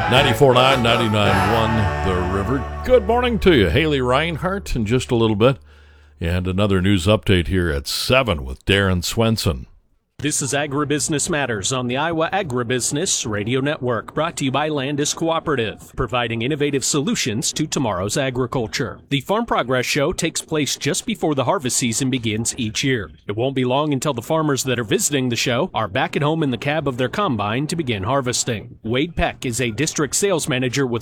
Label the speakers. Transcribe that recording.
Speaker 1: 94.9, 99.1 The River. Good morning to you. Haley Reinhart in just a little bit. And another news update here at 7 with Darren Swenson.
Speaker 2: This is Agribusiness Matters on the Iowa Agribusiness Radio Network, brought to you by Landis Cooperative, providing innovative solutions to tomorrow's agriculture. The Farm Progress Show takes place just before the harvest season begins each year. It won't be long until the farmers that are visiting the show are back at home in the cab of their combine to begin harvesting. Wade Peck is a district sales manager with